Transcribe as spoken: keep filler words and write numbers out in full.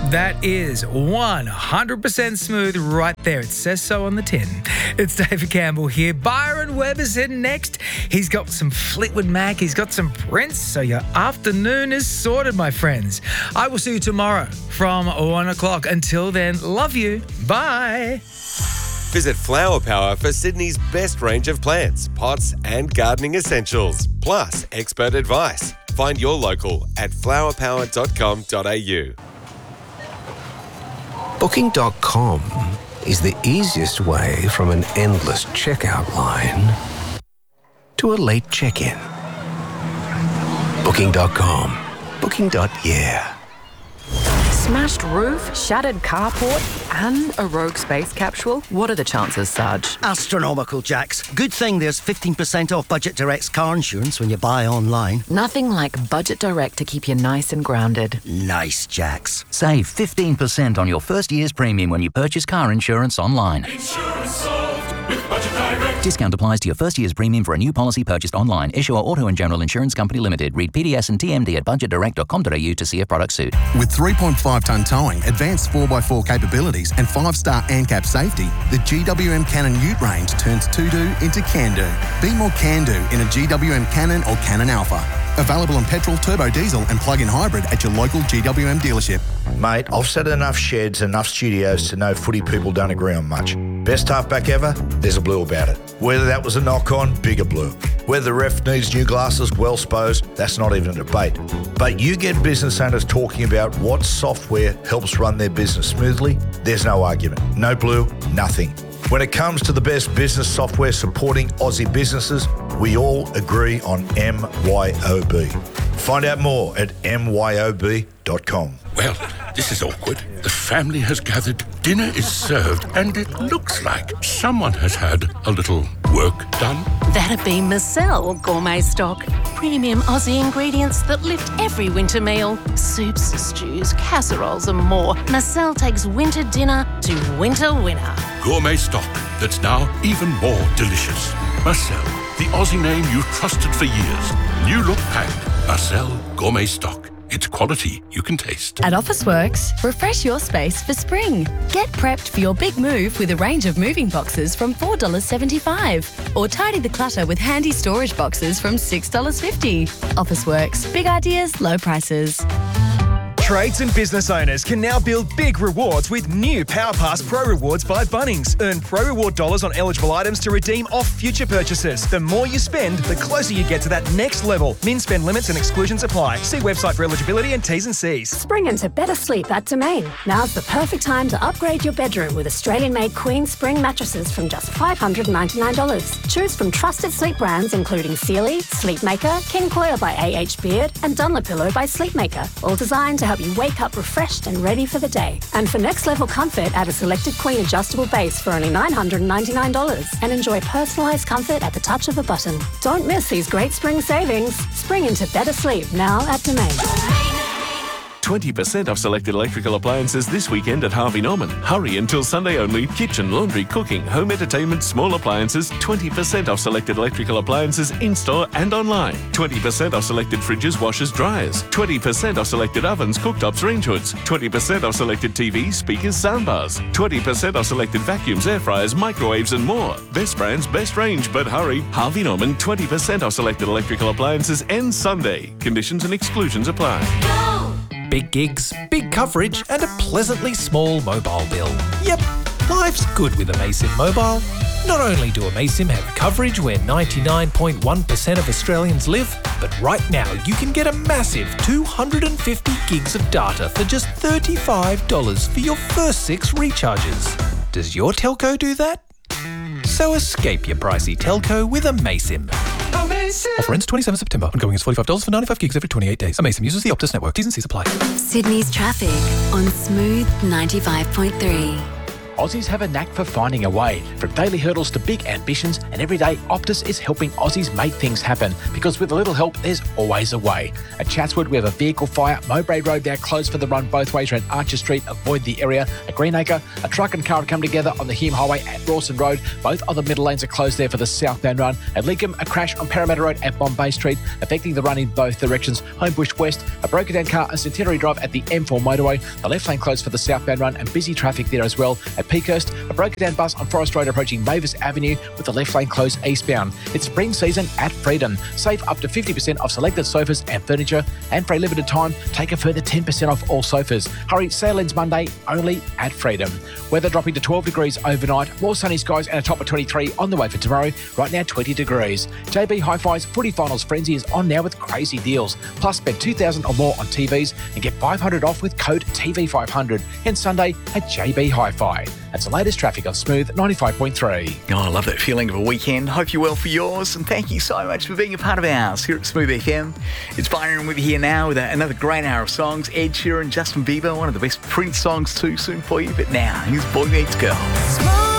That is one hundred percent smooth right there. It says so on the tin. It's David Campbell here. Byron Webber's in next. He's got some Fleetwood Mac. He's got some Prince. So your afternoon is sorted, my friends. I will see you tomorrow from one o'clock. Until then, love you. Bye. Visit Flower Power for Sydney's best range of plants, pots and gardening essentials, plus expert advice. Find your local at flower power dot com dot a u. Booking dot com is the easiest way from an endless checkout line to a late check-in. Booking dot com. Booking. Yeah. Smashed roof, shattered carport, and a rogue space capsule? What are the chances, Sarge? Astronomical, Jax. Good thing there's fifteen percent off Budget Direct's car insurance when you buy online. Nothing like Budget Direct to keep you nice and grounded. Nice, Jax. Save fifteen percent on your first year's premium when you purchase car insurance online. Insurance solved with Budget Direct. Discount applies to your first year's premium for a new policy purchased online. Issuer Auto and General Insurance Company Limited. Read P D S and T M D at budget direct dot com dot a u to see a product suit. With three point five tonne towing, advanced four by four capabilities and five star ANCAP safety, the G W M Cannon Ute range turns to-do into can-do. Be more can-do in a G W M Cannon or Cannon Alpha. Available on petrol, turbo diesel and plug-in hybrid at your local G W M dealership. Mate, I've set enough sheds, enough studios to know footy people don't agree on much. Best halfback ever? There's a blue about it. Whether that was a knock-on, bigger blue. Whether the ref needs new glasses, well supposed, that's not even a debate. But you get business owners talking about what software helps run their business smoothly, there's no argument. No blue, nothing. When it comes to the best business software supporting Aussie businesses, we all agree on M Y O B. Find out more at m y o b dot com. Well, this is awkward. The family has gathered, dinner is served, and it looks like someone has had a little work done. That'd be Marcel Gourmet Stock. Premium Aussie ingredients that lift every winter meal. Soups, stews, casseroles and more. Marcel takes winter dinner to winter winner. Gourmet stock that's now even more delicious. Marcel, the Aussie name you've trusted for years. New look packed. Marcel Gourmet Stock. It's quality you can taste. At Officeworks, refresh your space for spring. Get prepped for your big move with a range of moving boxes from four dollars seventy-five. Or tidy the clutter with handy storage boxes from six dollars fifty. Officeworks. Big ideas, low prices. Trades and business owners can now build big rewards with new PowerPass Pro Rewards by Bunnings. Earn Pro Reward dollars on eligible items to redeem off future purchases. The more you spend, the closer you get to that next level. Min spend limits and exclusions apply. See website for eligibility and T's and C's. Spring into better sleep at Domain. Now's the perfect time to upgrade your bedroom with Australian-made Queen Spring mattresses from just five hundred ninety-nine dollars. Choose from trusted sleep brands including Sealy, Sleepmaker, King Coil by A H Beard, and Dunlopillow by Sleepmaker. All designed to help you wake up refreshed and ready for the day. And for next level comfort, add a selected Queen adjustable base for only nine hundred ninety-nine dollars and enjoy personalised comfort at the touch of a button. Don't miss these great spring savings. Spring into better sleep now at Domain. twenty percent off selected electrical appliances this weekend at Harvey Norman. Hurry until Sunday only. Kitchen, laundry, cooking, home entertainment, small appliances. twenty percent off selected electrical appliances in-store and online. twenty percent off selected fridges, washers, dryers. twenty percent off selected ovens, cooktops, range hoods. twenty percent off selected T Vs, speakers, soundbars. twenty percent off selected vacuums, air fryers, microwaves and more. Best brands, best range, but hurry. Harvey Norman, twenty percent off selected electrical appliances ends Sunday. Conditions and exclusions apply. Big gigs, big coverage, and a pleasantly small mobile bill. Yep, life's good with Amaysim Mobile. Not only do Amaysim have coverage where ninety-nine point one percent of Australians live, but right now you can get a massive two hundred fifty gigs of data for just thirty-five dollars for your first six recharges. Does your telco do that? So escape your pricey telco with Amaysim. Offer ends twenty-seventh of September. Ongoing is forty-five dollars for ninety-five gigs every twenty-eight days. Amaysim uses the Optus network. T's and C's apply. Sydney's traffic on Smooth ninety-five point three. Aussies have a knack for finding a way. From daily hurdles to big ambitions, and every day Optus is helping Aussies make things happen, because with a little help, there's always a way. At Chatswood, we have a vehicle fire. Mowbray Road now closed for the run both ways around Archer Street. Avoid the area. At Greenacre, a truck and car have come together on the Hume Highway at Rawson Road. Both other middle lanes are closed there for the southbound run. At Leakham, a crash on Parramatta Road at Bombay Street, affecting the run in both directions. Homebush West, a broken down car on Centenary Drive at the M four motorway. The left lane closed for the southbound run and busy traffic there as well. At Peakhurst, a broken down bus on Forest Road approaching Mavis Avenue with the left lane closed eastbound. It's spring season at Freedom. Save up to fifty percent off selected sofas and furniture, and for a limited time, take a further ten percent off all sofas. Hurry, sale ends Monday only at Freedom. Weather dropping to twelve degrees overnight, more sunny skies and a top of twenty-three on the way for tomorrow. Right now, twenty degrees. J B Hi-Fi's Footy Finals Frenzy is on now with crazy deals. Plus, spend two thousand dollars or more on T Vs and get five hundred dollars off with code T V five hundred. And Sunday at J B Hi-Fi. That's the latest traffic on Smooth ninety-five point three. Oh, I love that feeling of a weekend. Hope you're well for yours, and thank you so much for being a part of ours here at Smooth F M. It's Byron with you here now with another great hour of songs. Ed Sheeran, Justin Bieber, one of the best Prince songs too soon for you, but now here's Boy Meets Girl.